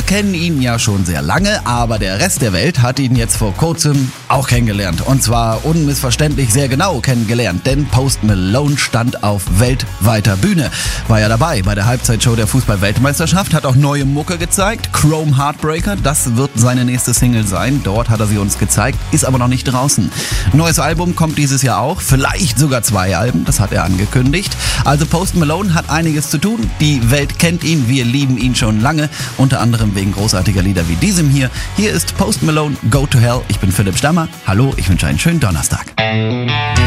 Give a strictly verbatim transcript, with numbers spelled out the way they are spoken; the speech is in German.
kennen ihn ja schon sehr lange, aber der Rest der Welt hat ihn jetzt vor kurzem auch kennengelernt. Und zwar unmissverständlich sehr genau kennengelernt, denn Post Malone stand auf weltweiter Bühne. War ja dabei bei der Halbzeitshow der Fußball-Weltmeisterschaft, hat auch neue Mucke gezeigt. Chrome Heartbreaker, das wird seine nächste Single sein. Dort hat er sie uns gezeigt, ist aber noch nicht draußen. Neues Album kommt dieses Jahr auch, vielleicht sogar zwei Alben, das hat er angekündigt. Also Post Malone hat einiges zu tun. Die Welt kennt ihn, wir lieben ihn schon lange, unter anderem wegen großartiger Lieder wie diesem hier. Hier ist Post Malone, Go to Hell. Ich bin Philipp Stammer. Hallo, ich wünsche einen schönen Donnerstag.